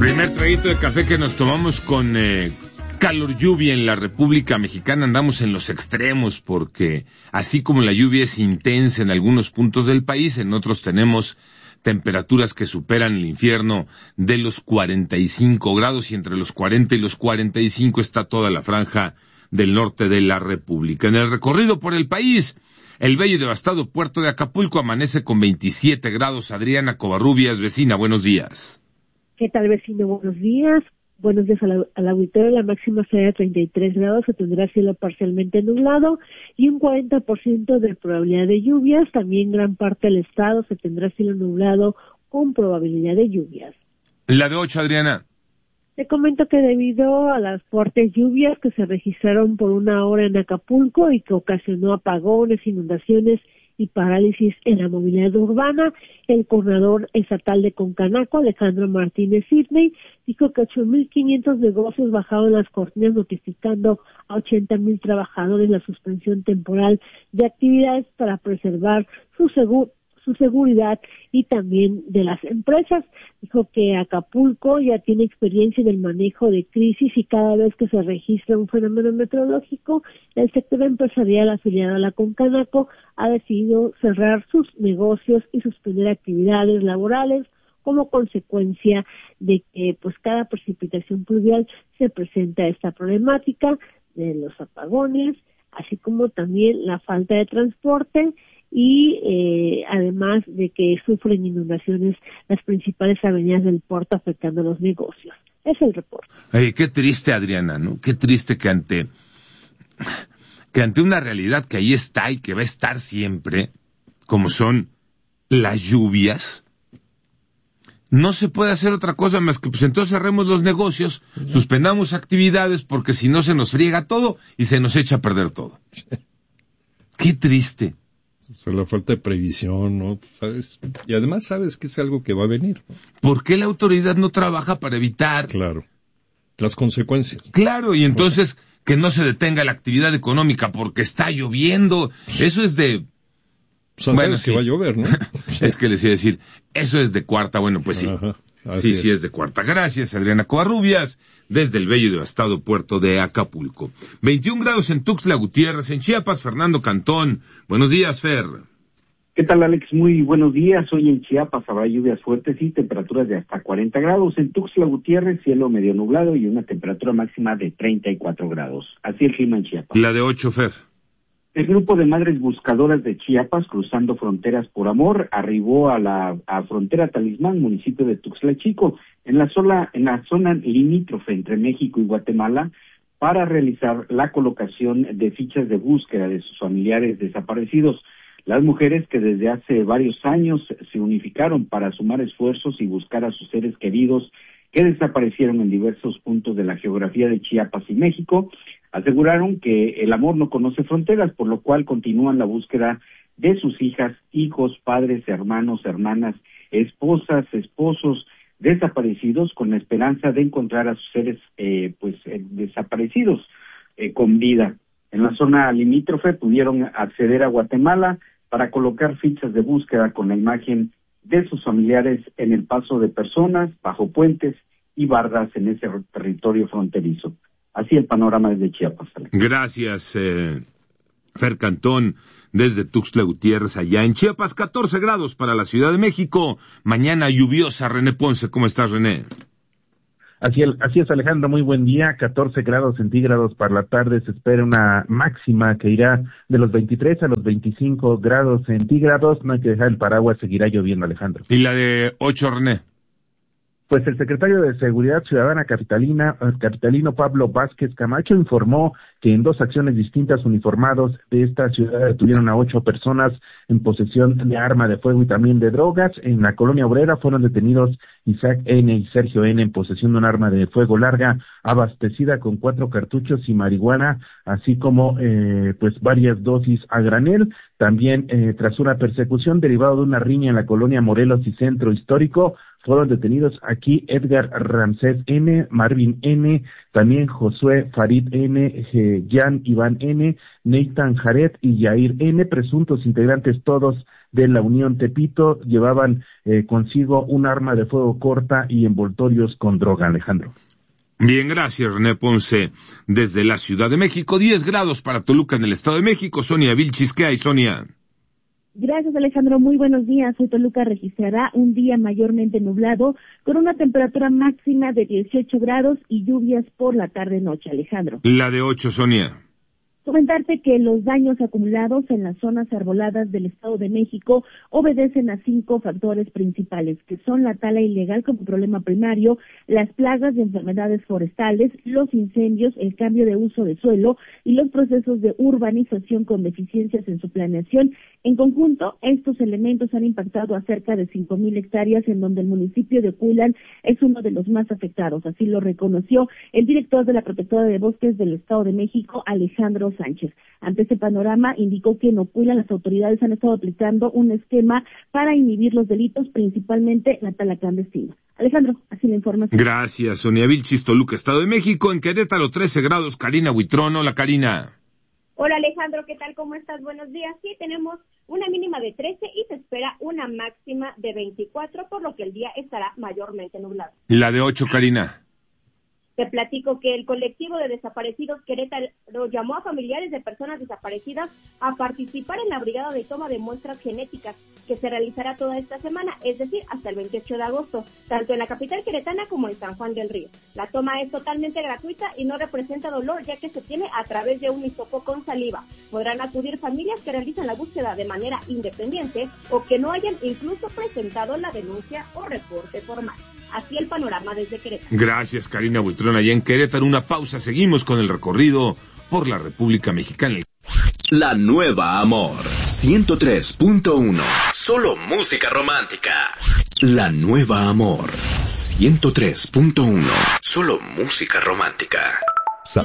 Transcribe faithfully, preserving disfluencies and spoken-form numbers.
Primer traguito de café que nos tomamos con eh, calor lluvia en la República Mexicana. Andamos en los extremos porque así como la lluvia es intensa en algunos puntos del país, en otros tenemos temperaturas que superan el infierno de los cuarenta y cinco grados, y entre los cuarenta y los cuarenta y cinco está toda la franja del norte de la República. En el recorrido por el país, el bello y devastado puerto de Acapulco amanece con veintisiete grados. Adriana Covarrubias, vecina, buenos días. ¿Qué tal, vecino? Buenos días. Buenos días al, al auditorio. La máxima será de treinta y tres grados, se tendrá cielo parcialmente nublado y un cuarenta por ciento de probabilidad de lluvias. También gran parte del estado se tendrá cielo nublado con probabilidad de lluvias. La de ocho, Adriana. Te comento que debido a las fuertes lluvias que se registraron por una hora en Acapulco y que ocasionó apagones, inundaciones y parálisis en la movilidad urbana, el coordinador estatal de Concanaco, Alejandro Martínez Sidney, dijo que ocho mil quinientos negocios bajaron las cortinas, notificando a ochenta mil trabajadores la suspensión temporal de actividades para preservar su seguro su seguridad y también de las empresas. Dijo que Acapulco ya tiene experiencia en el manejo de crisis y cada vez que se registra un fenómeno meteorológico, el sector empresarial afiliado a la Concanaco ha decidido cerrar sus negocios y suspender actividades laborales como consecuencia de que pues cada precipitación pluvial se presenta esta problemática de los apagones, así como también la falta de transporte y eh, además de que sufren inundaciones las principales avenidas del puerto, afectando los negocios. Es el reporte. Ay, qué triste, Adriana, ¿no? Qué triste que ante que ante una realidad que ahí está y que va a estar siempre, como son las lluvias, no se puede hacer otra cosa más que pues entonces cerremos los negocios, uh-huh. suspendamos actividades, porque si no se nos friega todo y se nos echa a perder todo. Qué triste. O sea, la falta de previsión, ¿no? ¿Sabes? Y además sabes que es algo que va a venir, ¿no? ¿Por qué la autoridad no trabaja para evitar? Claro, las consecuencias. Claro, y entonces okay. que no se detenga la actividad económica porque está lloviendo. Eso es de... O sea, bueno, sabes sí. que va a llover, ¿no? Es que les iba a decir, eso es de cuarta, bueno, pues sí. Ajá, sí, es. sí es de cuarta. Gracias, Adriana Covarrubias, desde el bello y devastado puerto de Acapulco. veintiún grados en Tuxtla Gutiérrez, en Chiapas, Fernando Cantón. Buenos días, Fer. ¿Qué tal, Alex? Muy buenos días. Hoy en Chiapas habrá lluvias fuertes y temperaturas de hasta cuarenta grados. En Tuxtla Gutiérrez, cielo medio nublado y una temperatura máxima de treinta y cuatro grados. Así el clima en Chiapas. La de ocho, Fer. El grupo de madres buscadoras de Chiapas, cruzando fronteras por amor, arribó a la a frontera Talismán, municipio de Tuxtla Chico, en la zona, en la zona limítrofe entre México y Guatemala, para realizar la colocación de fichas de búsqueda de sus familiares desaparecidos. Las mujeres que desde hace varios años se unificaron para sumar esfuerzos y buscar a sus seres queridos que desaparecieron en diversos puntos de la geografía de Chiapas y México, aseguraron que el amor no conoce fronteras, por lo cual continúan la búsqueda de sus hijas, hijos, padres, hermanos, hermanas, esposas, esposos desaparecidos, con la esperanza de encontrar a sus seres eh, pues eh, desaparecidos eh, con vida. En la zona limítrofe pudieron acceder a Guatemala para colocar fichas de búsqueda con la imagen de sus familiares en el paso de personas, bajo puentes y bardas en ese territorio fronterizo. Así el panorama desde Chiapas. Gracias, eh, Fer Cantón, desde Tuxtla Gutiérrez, allá en Chiapas. catorce grados para la Ciudad de México. Mañana lluviosa. René Ponce, ¿cómo estás, René? Así, el, así es, Alejandro, muy buen día. catorce grados centígrados para la tarde. Se espera una máxima que irá de los veintitrés a los veinticinco grados centígrados. No hay que dejar el paraguas, seguirá lloviendo, Alejandro. ¿Y la de ocho, René? Pues el secretario de Seguridad Ciudadana capitalina, capitalino Pablo Vázquez Camacho informó que en dos acciones distintas uniformados de esta ciudad detuvieron a ocho personas en posesión de arma de fuego y también de drogas. En la colonia obrera fueron detenidos Isaac N. y Sergio N. en posesión de un arma de fuego larga abastecida con cuatro cartuchos y marihuana, así como eh, pues varias dosis a granel. También eh, tras una persecución derivada de una riña en la colonia Morelos y Centro Histórico, fueron detenidos aquí Edgar Ramsés N., Marvin N., también Josué Farid N., Jan Iván N., Nathan Jared y Yair N., presuntos integrantes todos de la Unión Tepito. Llevaban eh, consigo un arma de fuego corta y envoltorios con droga, Alejandro. Bien, gracias, René Ponce, desde la Ciudad de México. diez grados para Toluca en el Estado de México. Sonia Vilchis, ¿qué hay, Sonia? Gracias, Alejandro. Muy buenos días. Hoy Toluca registrará un día mayormente nublado con una temperatura máxima de dieciocho grados y lluvias por la tarde-noche, Alejandro. La de ocho, Sonia. Comentarte que los daños acumulados en las zonas arboladas del Estado de México obedecen a cinco factores principales, que son la tala ilegal como problema primario, las plagas de enfermedades forestales, los incendios, el cambio de uso de suelo y los procesos de urbanización con deficiencias en su planeación. En conjunto, estos elementos han impactado a cerca de cinco mil hectáreas, en donde el municipio de Ocotlán es uno de los más afectados. Así lo reconoció el director de la Protectora de Bosques del Estado de México, Alejandro Sánchez. Ante este panorama, indicó que en Ocotlán las autoridades han estado aplicando un esquema para inhibir los delitos, principalmente la tala clandestina. Alejandro, así la información. Gracias, Sonia Vilchis, Toluca, Estado de México. En Querétaro, trece grados, Karina Huitrón. Hola, Karina. Hola, Alejandro, ¿qué tal? ¿Cómo estás? Buenos días. Sí, tenemos una mínima de trece y se espera una máxima de veinticuatro, por lo que el día estará mayormente nublado. La de ocho, Karina. Te platico que el colectivo de desaparecidos Querétaro llamó a familiares de personas desaparecidas a participar en la brigada de toma de muestras genéticas que se realizará toda esta semana, es decir, hasta el veintiocho de agosto, tanto en la capital queretana como en San Juan del Río. La toma es totalmente gratuita y no representa dolor, ya que se tiene a través de un hisopo con saliva. Podrán acudir familias que realizan la búsqueda de manera independiente o que no hayan incluso presentado la denuncia o reporte formal. Así el panorama desde Querétaro. Gracias, Karina Buitrón, allá en Querétaro. Una pausa, seguimos con el recorrido por la República Mexicana. La Nueva Amor, ciento tres punto uno. Solo música romántica. La Nueva Amor, ciento tres punto uno. Solo música romántica.